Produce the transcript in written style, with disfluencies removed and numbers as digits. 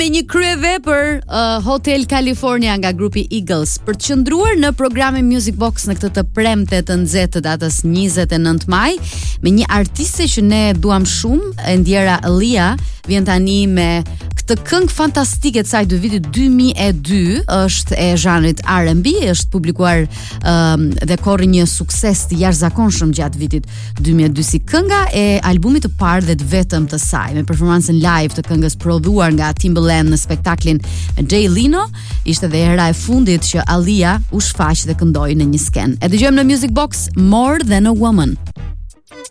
me një kryevepër Hotel California nga grupi Eagles për të qëndruar në programin Music Box në këtë të premte të nxehtë të datës 29 maj me një artiste që ne duam shumë, Ndjera Lia, vjen tani me këtë këngë fantastike të saj të vitit 2002, është e zhanrit R&B, është publikuar dhe korri një sukses të jashtëzakonshëm gjatë vitit 2002 si kënga e albumit të parë dhe të vetëm të saj, me performancën live të këngës prodhuar nga Timbaland në spektaklin me Jay Leno. Ishte dhe hera e fundit që Alia u shfaq dhe këndoi në një sken. E dëgjojmë në Music Box More Than a Woman.